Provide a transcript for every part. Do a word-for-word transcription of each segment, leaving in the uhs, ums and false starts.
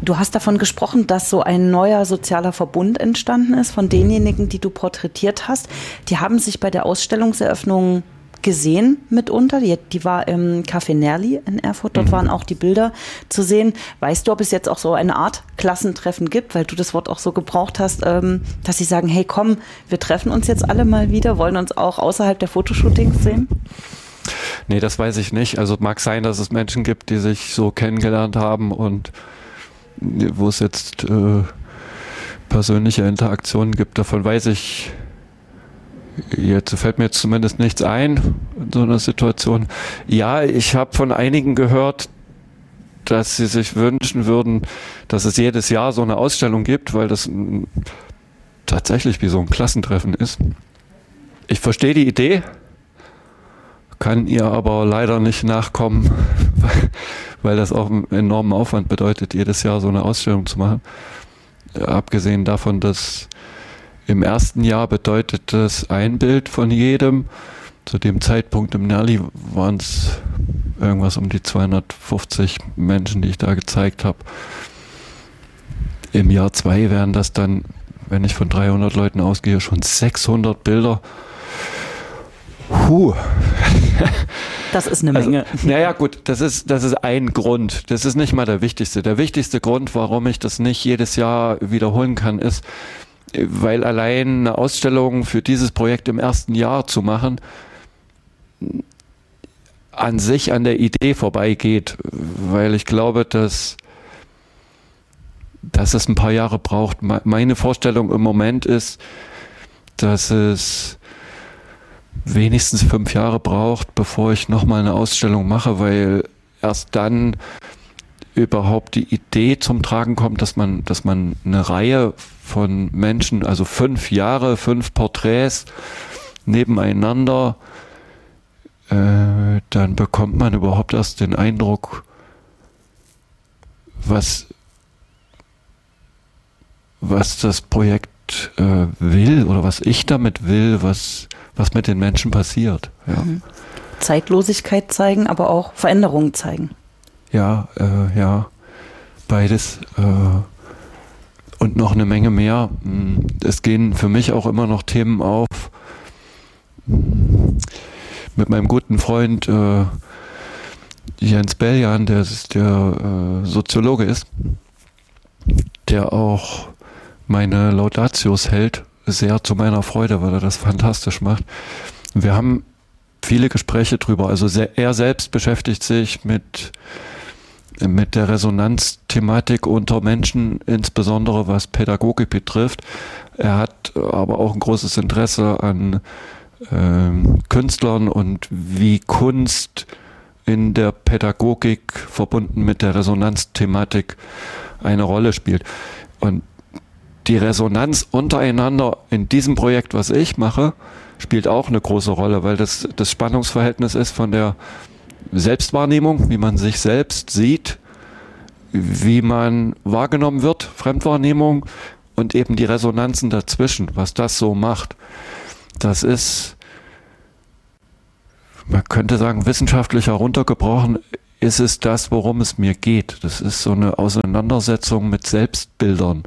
Du hast davon gesprochen, dass so ein neuer sozialer Verbund entstanden ist von denjenigen, die du porträtiert hast. Die haben sich bei der Ausstellungseröffnung gesehen mitunter. Die, die war im Café Nerli in Erfurt. Dort mhm. waren auch die Bilder zu sehen. Weißt du, ob es jetzt auch so eine Art Klassentreffen gibt, weil du das Wort auch so gebraucht hast, ähm, dass sie sagen, hey komm, wir treffen uns jetzt alle mal wieder, wollen uns auch außerhalb der Fotoshootings sehen? Nee, das weiß ich nicht. Also mag sein, dass es Menschen gibt, die sich so kennengelernt haben und wo es jetzt äh, persönliche Interaktionen gibt. Davon weiß ich, jetzt fällt mir jetzt zumindest nichts ein in so einer Situation. Ja, ich habe von einigen gehört, dass sie sich wünschen würden, dass es jedes Jahr so eine Ausstellung gibt, weil das m, tatsächlich wie so ein Klassentreffen ist. Ich verstehe die Idee, kann ihr aber leider nicht nachkommen, weil, weil das auch einen enormen Aufwand bedeutet, jedes Jahr so eine Ausstellung zu machen. Abgesehen davon, dass im ersten Jahr bedeutet das ein Bild von jedem. Zu dem Zeitpunkt im Nerli waren es irgendwas um die zweihundertfünfzig Menschen, die ich da gezeigt habe. Im Jahr zwei wären das dann, wenn ich von dreihundert Leuten ausgehe, schon sechshundert Bilder. Puh. Das ist eine Menge. Also, naja gut, das ist, das ist ein Grund. Das ist nicht mal der wichtigste. Der wichtigste Grund, warum ich das nicht jedes Jahr wiederholen kann, ist, weil allein eine Ausstellung für dieses Projekt im ersten Jahr zu machen, an sich an der Idee vorbeigeht. Weil ich glaube, dass, dass es ein paar Jahre braucht. Meine Vorstellung im Moment ist, dass es wenigstens fünf Jahre braucht, bevor ich nochmal eine Ausstellung mache, weil erst dann überhaupt die Idee zum Tragen kommt, dass man, dass man eine Reihe von Menschen, also fünf Jahre, fünf Porträts nebeneinander, äh, dann bekommt man überhaupt erst den Eindruck, was, was das Projekt äh, will oder was ich damit will, was was mit den Menschen passiert. Ja. Zeitlosigkeit zeigen, aber auch Veränderungen zeigen. Ja, äh, ja, beides äh, und noch eine Menge mehr. Es gehen für mich auch immer noch Themen auf. Mit meinem guten Freund äh, Jens Beljan, der, der äh, Soziologe ist, der auch meine Laudatios hält, sehr zu meiner Freude, weil er das fantastisch macht. Wir haben viele Gespräche drüber. Also sehr, er selbst beschäftigt sich mit, mit der Resonanzthematik unter Menschen, insbesondere was Pädagogik betrifft. Er hat aber auch ein großes Interesse an ähm, Künstlern und wie Kunst in der Pädagogik verbunden mit der Resonanzthematik eine Rolle spielt. Und die Resonanz untereinander in diesem Projekt, was ich mache, spielt auch eine große Rolle, weil das das Spannungsverhältnis ist von der Selbstwahrnehmung, wie man sich selbst sieht, wie man wahrgenommen wird, Fremdwahrnehmung und eben die Resonanzen dazwischen, was das so macht. Das ist, man könnte sagen, wissenschaftlich heruntergebrochen, ist es das, worum es mir geht. Das ist so eine Auseinandersetzung mit Selbstbildern.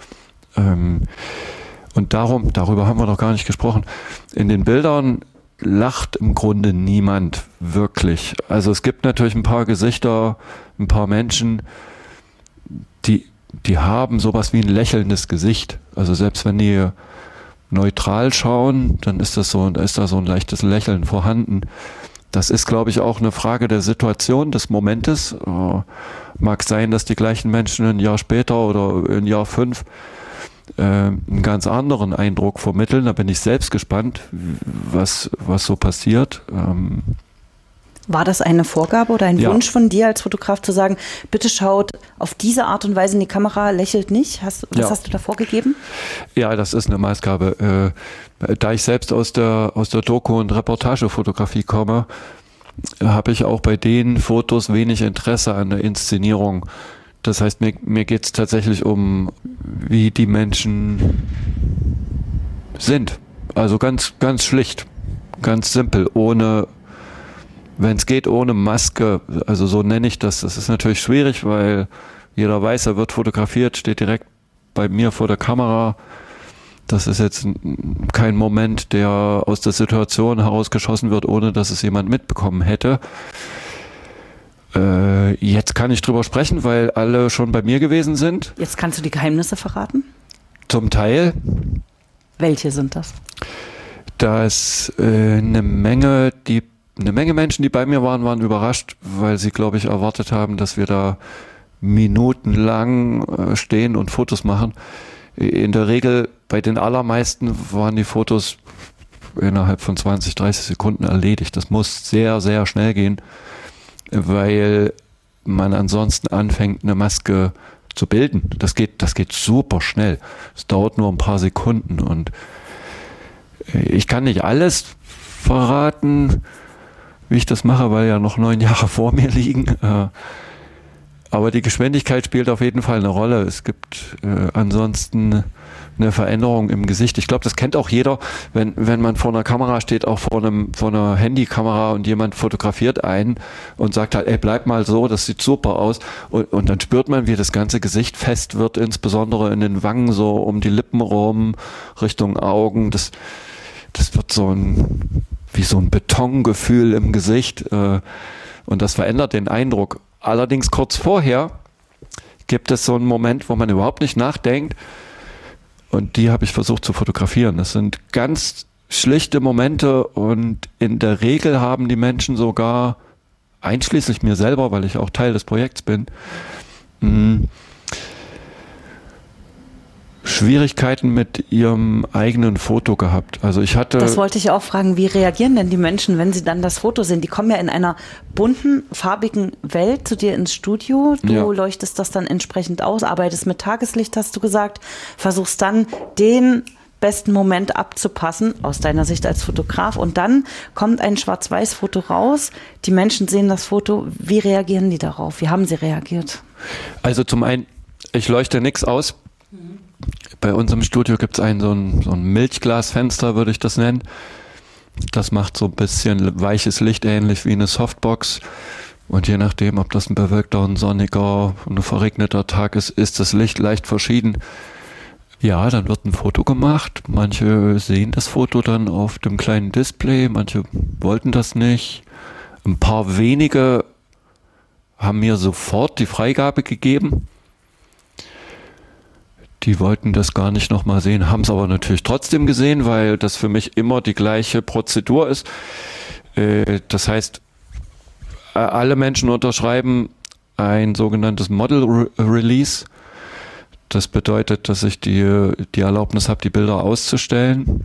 Und darum, darüber haben wir noch gar nicht gesprochen. In den Bildern lacht im Grunde niemand wirklich. Also es gibt natürlich ein paar Gesichter, ein paar Menschen, die, die haben sowas wie ein lächelndes Gesicht. Also selbst wenn die neutral schauen, dann ist das so, ist da so ein leichtes Lächeln vorhanden. Das ist, glaube ich, auch eine Frage der Situation, des Momentes. Äh, mag sein, dass die gleichen Menschen ein Jahr später oder ein Jahr fünf einen ganz anderen Eindruck vermitteln. Da bin ich selbst gespannt, was, was so passiert. War das eine Vorgabe oder ein ja. Wunsch von dir als Fotograf zu sagen, bitte schaut auf diese Art und Weise in die Kamera, lächelt nicht? Hast, was ja. hast du da vorgegeben? Ja, das ist eine Maßgabe. Da ich selbst aus der, aus der Doku- und Reportagefotografie komme, habe ich auch bei den Fotos wenig Interesse an der Inszenierung. Das heißt, mir, mir geht es tatsächlich um, wie die Menschen sind. Also ganz, ganz schlicht, ganz simpel, ohne, wenn es geht, ohne Maske. Also so nenne ich das. Das ist natürlich schwierig, weil Jeder weiß, er wird fotografiert, steht direkt bei mir vor der Kamera. Das ist jetzt kein Moment, der aus der Situation herausgeschossen wird, ohne dass es jemand mitbekommen hätte. Äh, jetzt kann ich drüber sprechen, weil alle schon bei mir gewesen sind. Jetzt kannst du die Geheimnisse verraten? Zum Teil. Welche sind das? Dass äh, eine Menge, die, eine Menge Menschen, die bei mir waren, waren überrascht, weil sie, glaube ich, erwartet haben, dass wir da minutenlang äh, stehen und Fotos machen. In der Regel, bei den allermeisten waren die Fotos innerhalb von zwanzig, dreißig Sekunden erledigt. Das muss sehr, sehr schnell gehen, weil man ansonsten anfängt, eine Maske zu bilden. Das geht, das geht super schnell. Es dauert nur ein paar Sekunden und ich kann nicht alles verraten, wie ich das mache, weil ja noch neun Jahre vor mir liegen. Aber die Geschwindigkeit spielt auf jeden Fall eine Rolle. Es gibt äh, ansonsten eine Veränderung im Gesicht. Ich glaube, das kennt auch jeder, wenn, wenn man vor einer Kamera steht, auch vor einem, vor einer Handykamera und jemand fotografiert einen und sagt halt, ey, bleib mal so, das sieht super aus. Und, und dann spürt man, wie das ganze Gesicht fest wird, insbesondere in den Wangen, so um die Lippen rum, Richtung Augen. Das, das wird so ein, wie so ein Betongefühl im Gesicht. Äh, und das verändert den Eindruck. Allerdings kurz vorher gibt es so einen Moment, wo man überhaupt nicht nachdenkt und die habe ich versucht zu fotografieren. Das sind ganz schlichte Momente und in der Regel haben die Menschen sogar, einschließlich mir selber, weil ich auch Teil des Projekts bin, mh, Schwierigkeiten mit ihrem eigenen Foto gehabt. Also ich hatte. Das wollte ich auch fragen, wie reagieren denn die Menschen, wenn sie dann das Foto sehen? Die kommen ja in einer bunten, farbigen Welt zu dir ins Studio. Du ja. leuchtest das dann entsprechend aus, arbeitest mit Tageslicht, hast du gesagt, versuchst dann den besten Moment abzupassen, aus deiner Sicht als Fotograf. Und dann kommt ein Schwarz-Weiß-Foto raus. Die Menschen sehen das Foto. Wie reagieren die darauf? Wie haben sie reagiert? Also zum einen, ich leuchte nichts aus. Mhm. Bei uns im Studio gibt es ein so ein, so ein Milchglasfenster, würde ich das nennen. Das macht so ein bisschen weiches Licht, ähnlich wie eine Softbox. Und je nachdem, ob das ein bewölkter, ein sonniger, ein verregneter Tag ist, ist das Licht leicht verschieden. Ja, dann wird ein Foto gemacht. Manche sehen das Foto dann auf dem kleinen Display, manche wollten das nicht. Ein paar wenige haben mir sofort die Freigabe gegeben. Die wollten das gar nicht nochmal sehen, haben es aber natürlich trotzdem gesehen, weil das für mich immer die gleiche Prozedur ist. Das heißt, alle Menschen unterschreiben ein sogenanntes Model Re- Release. Das bedeutet, dass ich die, die Erlaubnis habe, die Bilder auszustellen.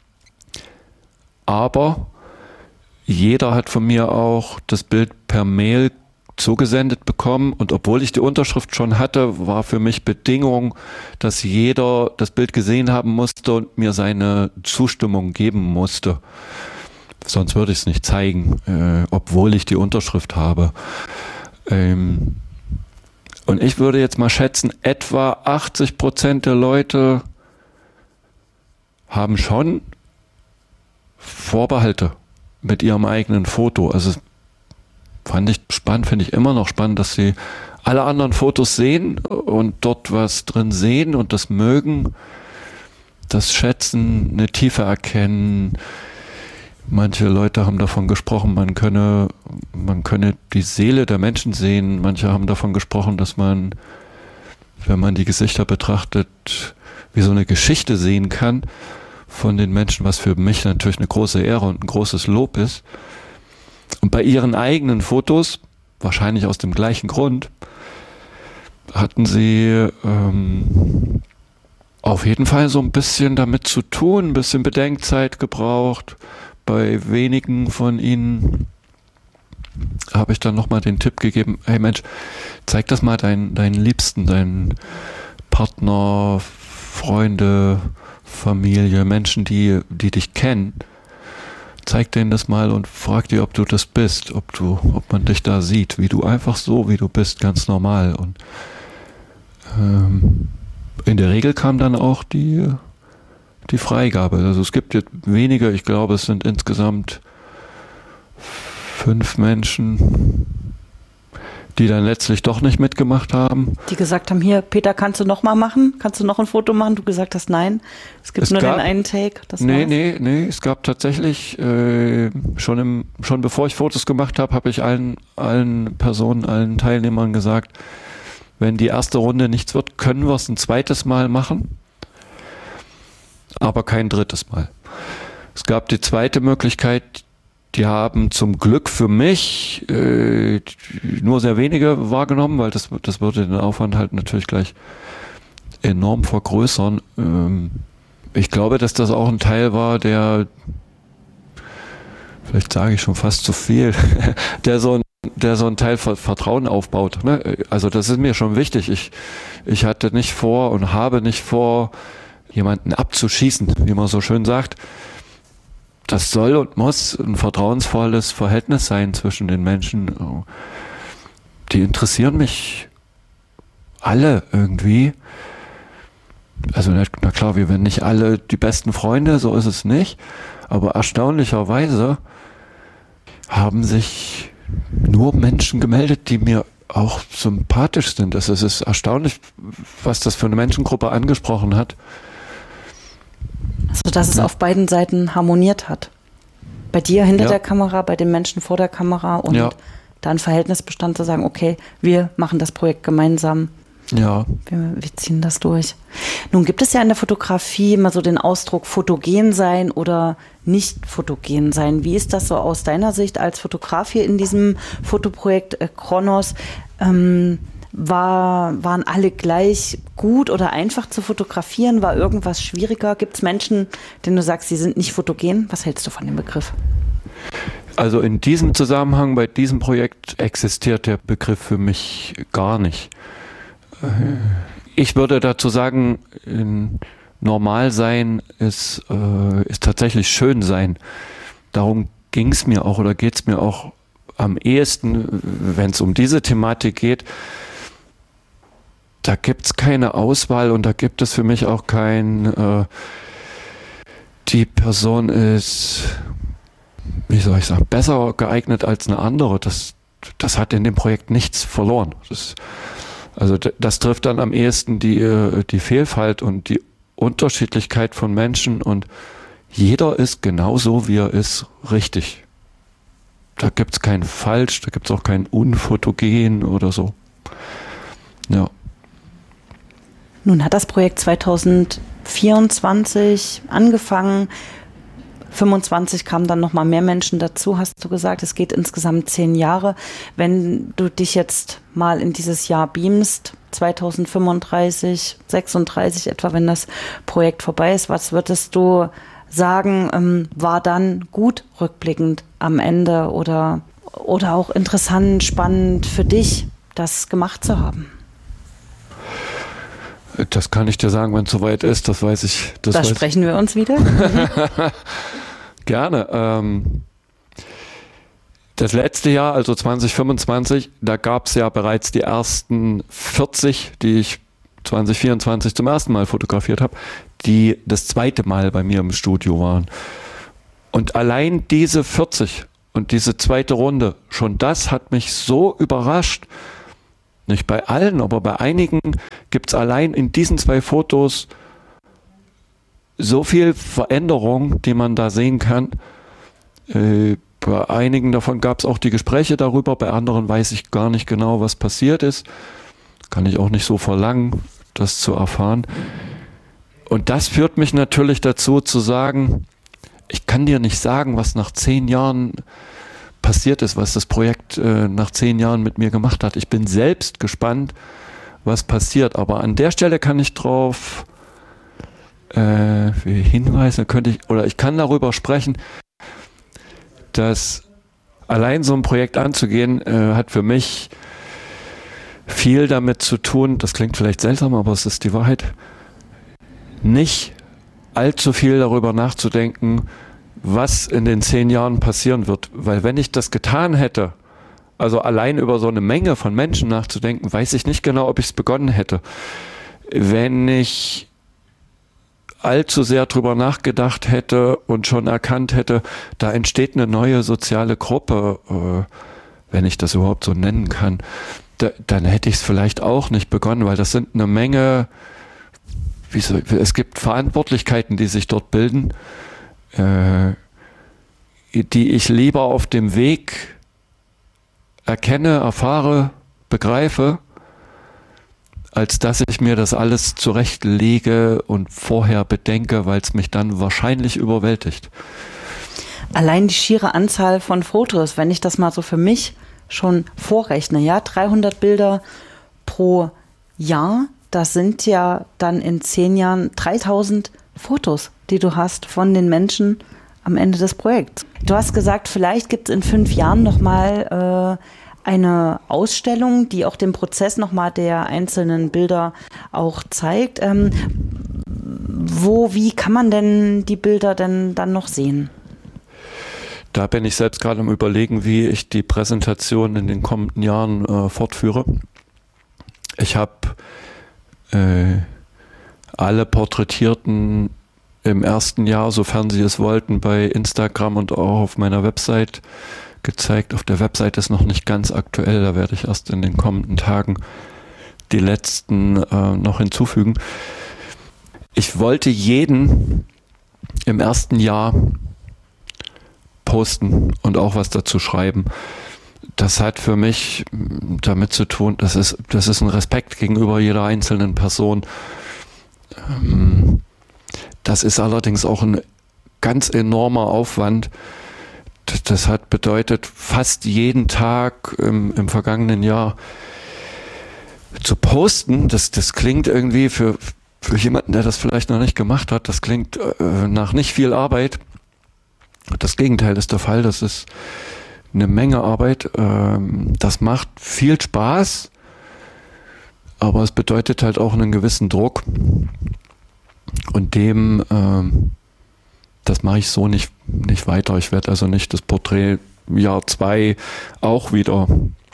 Aber jeder hat von mir auch das Bild per Mail zugesendet bekommen und obwohl ich die Unterschrift schon hatte, war für mich Bedingung, dass jeder das Bild gesehen haben musste und mir seine Zustimmung geben musste. Sonst würde ich es nicht zeigen, äh, obwohl ich die Unterschrift habe. Ähm, und ich würde jetzt mal schätzen, etwa achtzig Prozent der Leute haben schon Vorbehalte mit ihrem eigenen Foto. Also fand ich spannend, finde ich immer noch spannend, dass sie alle anderen Fotos sehen und dort was drin sehen und das mögen, das schätzen, eine Tiefe erkennen. Manche Leute haben davon gesprochen, man könne, man könne die Seele der Menschen sehen. Manche haben davon gesprochen, dass man, wenn man die Gesichter betrachtet, wie so eine Geschichte sehen kann von den Menschen, was für mich natürlich eine große Ehre und ein großes Lob ist. Und bei ihren eigenen Fotos, wahrscheinlich aus dem gleichen Grund, hatten sie ähm, auf jeden Fall so ein bisschen damit zu tun, ein bisschen Bedenkzeit gebraucht. Bei wenigen von ihnen habe ich dann nochmal den Tipp gegeben, hey Mensch, zeig das mal deinen, deinen Liebsten, deinen Partner, Freunde, Familie, Menschen, die, die dich kennen. Zeig denen das mal und frag die, ob du das bist, ob du, ob man dich da sieht, wie du einfach so, wie du bist, ganz normal. Und ähm, in der Regel kam dann auch die, die Freigabe. Also es gibt jetzt weniger, ich glaube, es sind insgesamt fünf Menschen, die dann letztlich doch nicht mitgemacht haben. Die gesagt haben, hier, Peter, kannst du noch mal machen? Kannst du noch ein Foto machen? Du gesagt hast, nein, es gibt es nur gab, den einen Take. Das nee, war's. nee, nee, es gab tatsächlich, äh, schon, im, schon bevor ich Fotos gemacht habe, habe ich allen, allen Personen, allen Teilnehmern gesagt, wenn die erste Runde nichts wird, können wir es ein zweites Mal machen, aber kein drittes Mal. Es gab die zweite Möglichkeit, die haben zum Glück für mich äh, nur sehr wenige wahrgenommen, weil das, das würde den Aufwand halt natürlich gleich enorm vergrößern. Ähm, ich glaube, dass das auch ein Teil war, der, vielleicht sage ich schon fast zu viel, der so ein, der so ein Teil Vertrauen aufbaut. Ne? Also das ist mir schon wichtig. Ich, ich hatte nicht vor und habe nicht vor, jemanden abzuschießen, wie man so schön sagt. Das soll und muss ein vertrauensvolles Verhältnis sein zwischen den Menschen. Die interessieren mich alle irgendwie. Also na klar, wir werden nicht alle die besten Freunde, so ist es nicht. Aber erstaunlicherweise haben sich nur Menschen gemeldet, die mir auch sympathisch sind. Also es ist erstaunlich, was das für eine Menschengruppe angesprochen hat. Also, dass es auf beiden Seiten harmoniert hat. Bei dir hinter ja. der Kamera, bei den Menschen vor der Kamera und ja. da ein Verhältnis bestand zu sagen, okay, wir machen das Projekt gemeinsam. Ja. Wir, wir ziehen das durch. Nun gibt es ja in der Fotografie immer so den Ausdruck fotogen sein oder nicht fotogen sein. Wie ist das so aus deiner Sicht als Fotograf hier in diesem Fotoprojekt äh, Kronos? Ähm, War, waren alle gleich gut oder einfach zu fotografieren? War irgendwas schwieriger? Gibt es Menschen, denen du sagst, sie sind nicht fotogen? Was hältst du von dem Begriff? Also in diesem Zusammenhang, bei diesem Projekt existiert der Begriff für mich gar nicht. Ich würde dazu sagen, normal sein ist, äh, ist tatsächlich schön sein. Darum ging es mir auch oder geht es mir auch am ehesten, wenn es um diese Thematik geht. Da gibt es keine Auswahl und da gibt es für mich auch kein, äh, die Person ist, wie soll ich sagen, besser geeignet als eine andere. Das, das hat in dem Projekt nichts verloren. Das, also das trifft dann am ehesten die, die Vielfalt und die Unterschiedlichkeit von Menschen und jeder ist genauso, wie er ist, richtig. Da gibt es kein Falsch, da gibt es auch kein Unfotogen oder so. Ja. Nun hat das Projekt zwanzig vierundzwanzig angefangen. fünfundzwanzig kamen dann nochmal mehr Menschen dazu, hast du gesagt. Es geht insgesamt zehn Jahre. Wenn du dich jetzt mal in dieses Jahr beamst, zwanzig fünfunddreißig, sechsunddreißig etwa, wenn das Projekt vorbei ist, was würdest du sagen, ähm, war dann gut rückblickend am Ende oder, oder auch interessant, spannend für dich, das gemacht zu haben? Das kann ich dir sagen, wenn es soweit ist, das weiß ich. Das da weiß sprechen wir uns wieder. Gerne. Ähm, das letzte Jahr, also zwanzig fünfundzwanzig, da gab es ja bereits die ersten vierzig, die ich zwanzig vierundzwanzig zum ersten Mal fotografiert habe, die das zweite Mal bei mir im Studio waren. Und allein diese vierzig und diese zweite Runde, schon das hat mich so überrascht. Nicht bei allen, aber bei einigen gibt es allein in diesen zwei Fotos so viel Veränderung, die man da sehen kann. Äh, bei einigen davon gab es auch die Gespräche darüber, bei anderen weiß ich gar nicht genau, was passiert ist. Kann ich auch nicht so verlangen, das zu erfahren. Und das führt mich natürlich dazu zu sagen, ich kann dir nicht sagen, was nach zehn Jahren passiert ist, was das Projekt äh, nach zehn Jahren mit mir gemacht hat. Ich bin selbst gespannt, was passiert. Aber an der Stelle kann ich drauf äh, hinweisen, könnte ich, oder ich kann darüber sprechen, dass allein so ein Projekt anzugehen, äh, hat für mich viel damit zu tun, das klingt vielleicht seltsam, aber es ist die Wahrheit, nicht allzu viel darüber nachzudenken, was in den zehn Jahren passieren wird. Weil wenn ich das getan hätte, also allein über so eine Menge von Menschen nachzudenken, weiß ich nicht genau, ob ich es begonnen hätte. Wenn ich allzu sehr drüber nachgedacht hätte und schon erkannt hätte, da entsteht eine neue soziale Gruppe, äh, wenn ich das überhaupt so nennen kann, da, dann hätte ich es vielleicht auch nicht begonnen, weil das sind eine Menge, wie so, es gibt Verantwortlichkeiten, die sich dort bilden, äh, die ich lieber auf dem Weg erkenne, erfahre, begreife, als dass ich mir das alles zurechtlege und vorher bedenke, weil es mich dann wahrscheinlich überwältigt. Allein die schiere Anzahl von Fotos, wenn ich das mal so für mich schon vorrechne, ja, dreihundert Bilder pro Jahr, das sind ja dann in zehn Jahren dreitausend Fotos, die du hast von den Menschen am Ende des Projekts. Du hast gesagt, vielleicht gibt es in fünf Jahren nochmal äh, eine Ausstellung, die auch den Prozess nochmal der einzelnen Bilder auch zeigt. Ähm, wo, wie kann man denn die Bilder denn dann noch sehen? Da bin ich selbst gerade am Überlegen, wie ich die Präsentation in den kommenden Jahren äh, fortführe. Ich habe äh, alle Porträtierten im ersten Jahr, sofern sie es wollten, bei Instagram und auch auf meiner Website gezeigt. Auf der Website ist noch nicht ganz aktuell, da werde ich erst in den kommenden Tagen die letzten äh, noch hinzufügen. Ich wollte jeden im ersten Jahr posten und auch was dazu schreiben. Das hat für mich damit zu tun, das ist, das ist ein Respekt gegenüber jeder einzelnen Person. Das ist allerdings auch ein ganz enormer Aufwand. Das hat bedeutet, fast jeden Tag im, im vergangenen Jahr zu posten. Das, das klingt irgendwie für, für jemanden, der das vielleicht noch nicht gemacht hat, das klingt äh, nach nicht viel Arbeit. Das Gegenteil ist der Fall. Das ist eine Menge Arbeit. Ähm, das macht viel Spaß, aber es bedeutet halt auch einen gewissen Druck. Und dem, ähm, das mache ich so nicht, nicht weiter. Ich werde also nicht das Porträt Jahr zwei auch wieder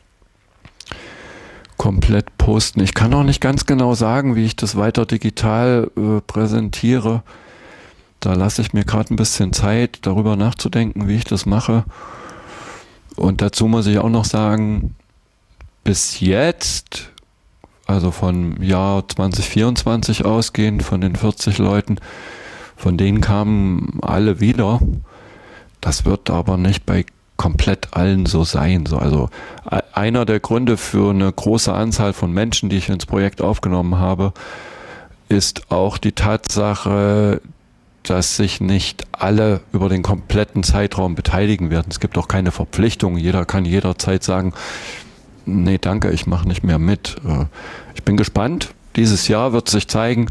komplett posten. Ich kann auch nicht ganz genau sagen, wie ich das weiter digital äh, präsentiere. Da lasse ich mir gerade ein bisschen Zeit, darüber nachzudenken, wie ich das mache. Und dazu muss ich auch noch sagen, bis jetzt, also vom Jahr zwanzig vierundzwanzig ausgehend, von den vierzig Leuten, von denen kamen alle wieder. Das wird aber nicht bei komplett allen so sein. So, also einer der Gründe für eine große Anzahl von Menschen, die ich ins Projekt aufgenommen habe, ist auch die Tatsache, dass sich nicht alle über den kompletten Zeitraum beteiligen werden. Es gibt auch keine Verpflichtung. Jeder kann jederzeit sagen, nee, danke, ich mache nicht mehr mit. Ich bin gespannt. Dieses Jahr wird sich zeigen,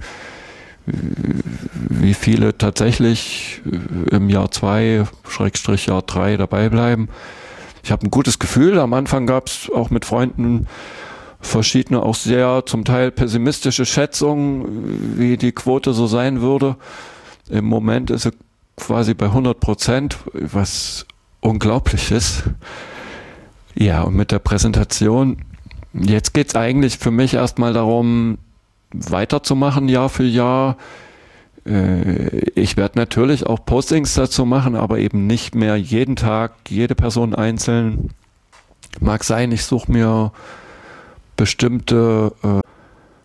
wie viele tatsächlich im Jahr zwei, Schrägstrich Jahr drei dabei bleiben. Ich habe ein gutes Gefühl. Am Anfang gab es auch mit Freunden verschiedene, auch sehr zum Teil pessimistische Schätzungen, wie die Quote so sein würde. Im Moment ist sie quasi bei hundert Prozent, was unglaublich ist. Ja, und mit der Präsentation, jetzt geht es eigentlich für mich erstmal darum, weiterzumachen Jahr für Jahr. Ich werde natürlich auch Postings dazu machen, aber eben nicht mehr jeden Tag, jede Person einzeln. Mag sein, ich suche mir bestimmte äh,